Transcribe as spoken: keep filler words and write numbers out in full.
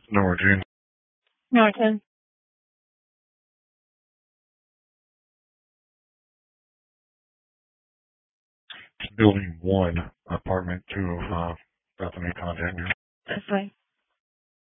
Norton. Norton. Building one, apartment two oh five. Bethany, contact me.